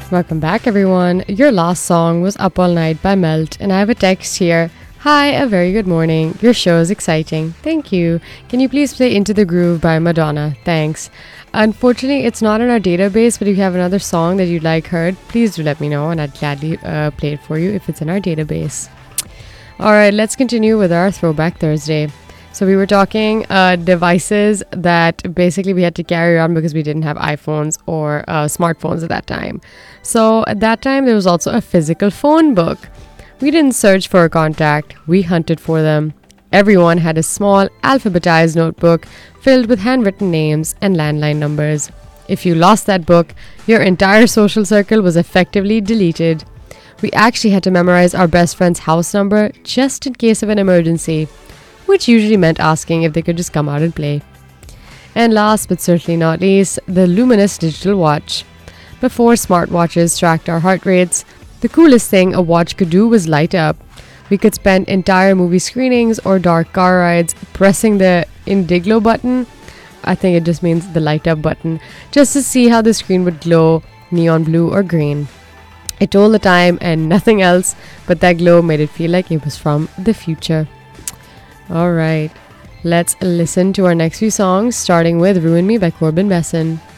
Welcome back, everyone. Your last song was Up All Night by Melt, and I have a text here. Hi, a very good morning. Your show is exciting. Thank you. Can you please play Into the Groove by Madonna? Thanks. Unfortunately, it's not in our database, but if you have another song that you'd like heard, please do let me know, and I'd gladly play it for you if it's in our database. All right, let's continue with our Throwback Thursday. So we were talking devices that basically we had to carry around because we didn't have iPhones or smartphones at that time. So at that time, there was also a physical phone book. We didn't search for a contact, we hunted for them. Everyone had a small alphabetized notebook filled with handwritten names and landline numbers. If you lost that book, your entire social circle was effectively deleted. We actually had to memorize our best friend's house number just in case of an emergency, which usually meant asking if they could just come out and play. And last but certainly not least, the luminous digital watch. Before smartwatches tracked our heart rates, the coolest thing a watch could do was light up. We could spend entire movie screenings or dark car rides pressing the Indiglo button, I think it just means the light up button, just to see how the screen would glow neon blue or green. It told the time and nothing else, but that glow made it feel like it was from the future. Alright, let's listen to our next few songs, starting with Ruin Me by Corbin Besson.